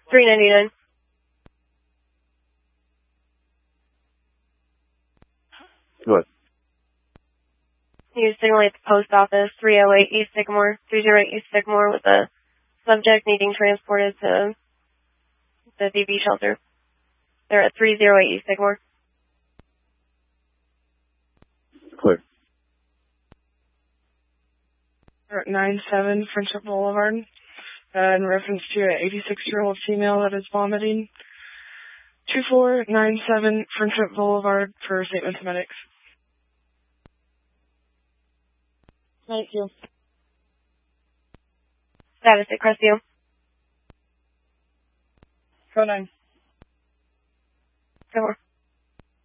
$3.99. Go ahead. You signal at the post office, 308 East Sycamore, 308 East Sycamore, with a subject needing transported to the DV shelter. They're at 308 East Sycamore. Clear. We're at 97 Friendship Boulevard, in reference to an 86-year-old female that is vomiting. 2497 Friendship Boulevard for statements medics. Thank you. Status at Crestview. Code 9. Go on.